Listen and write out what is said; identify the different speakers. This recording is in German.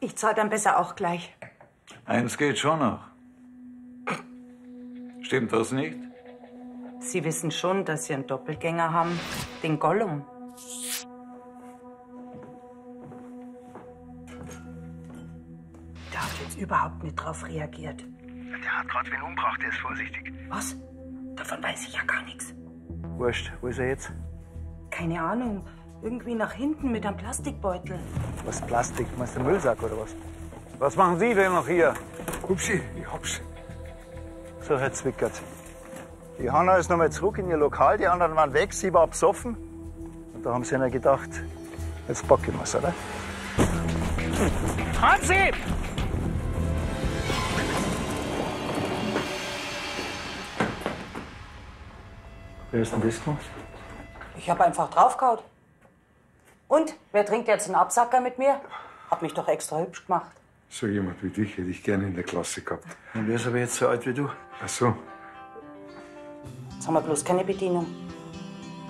Speaker 1: Ich zahle dann besser auch gleich.
Speaker 2: Eins geht schon noch. Stimmt das nicht?
Speaker 1: Sie wissen schon, dass Sie einen Doppelgänger haben, den Gollum. Der hat jetzt überhaupt nicht drauf reagiert.
Speaker 3: Der hat gerade wen umgebracht, der ist vorsichtig.
Speaker 1: Was? Davon weiß ich ja gar nichts.
Speaker 3: Wurscht, wo ist er jetzt?
Speaker 1: Keine Ahnung. Irgendwie nach hinten mit einem Plastikbeutel.
Speaker 3: Was, Plastik? Meinst du Müllsack oder was?
Speaker 2: Was machen Sie denn noch hier?
Speaker 3: Hupsi, ich hab's. So, Herr Zwickert. Die Hanna ist nochmal zurück in ihr Lokal, die anderen waren weg, sie war besoffen. Und da haben sie ihnen gedacht, jetzt packen wir's, oder? Hansi! Wer ist denn das gemacht?
Speaker 1: Ich habe einfach draufgehauen. Und? Wer trinkt jetzt einen Absacker mit mir? Hab mich doch extra hübsch gemacht.
Speaker 4: So jemand wie dich hätte ich gerne in der Klasse gehabt.
Speaker 3: Und wer ist aber jetzt so alt wie du?
Speaker 4: Ach so.
Speaker 1: Jetzt haben wir bloß keine Bedienung.